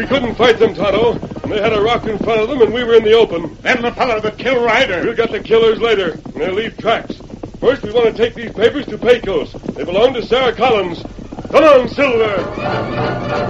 We couldn't fight them, Tonto. And they had a rock in front of them, and we were in the open. Then the fellow that killed Ryder. We'll get the killers later, and they'll leave tracks. First, we want to take these papers to Pecos. They belong to Sarah Collins. Come on, Silver!